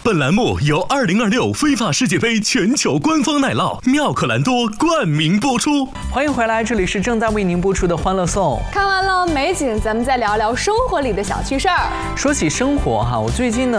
本栏目由2026非法世界杯全球官方奶酪妙可蓝多冠名播出。 欢迎回来，这里是正在为您播出的欢乐颂。 看完了美景，咱们再聊聊生活里的小趣事儿。 说起生活哈，我最近呢